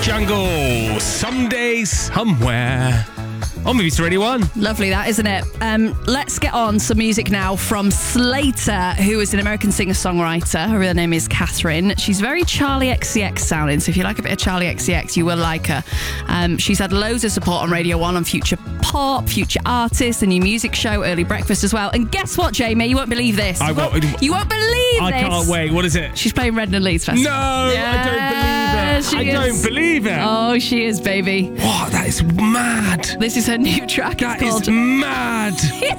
Jungle, Someday, Somewhere. On Movies 31. Lovely, that, isn't it? Let's get on some music now from Slater, who is an American singer-songwriter. Her real name is Catherine. She's very Charlie XCX sounding, so if you like a bit of Charlie XCX, you will like her. She's had loads of support on Radio 1 on Future Pop, Future Artist, the new music show, Early Breakfast as well. And guess what, Jamie? You won't believe this. You won't believe I this. can't wait. What is it? She's playing Redden and Leeds Festival. No, Yeah, I don't believe it. Oh, she is, baby. What? That is mad. This is her new track. That It's is called mad.